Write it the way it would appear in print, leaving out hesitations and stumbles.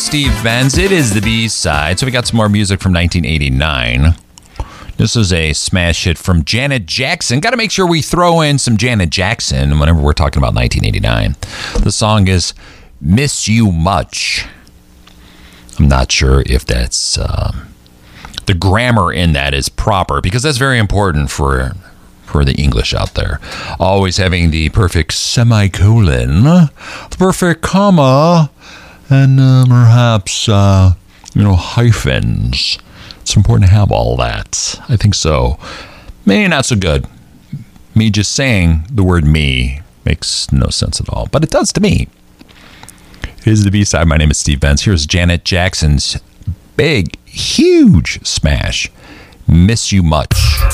Steve Benz. It is the B-side. So we got some more music from 1989. This is a smash hit from Janet Jackson. Got to make sure we throw in some Janet Jackson whenever we're talking about 1989. The song is Miss You Much. I'm not sure if that's the grammar in that is proper, because that's very important for the English out there. Always having the perfect semicolon, the perfect comma, and perhaps hyphens. It's important to have all that. I think so. Maybe not so good. Me just saying the word me makes no sense at all, but it does to me. It is the B-side. My name is Steve Benz. Here's Janet Jackson's big, huge smash, Miss You Much.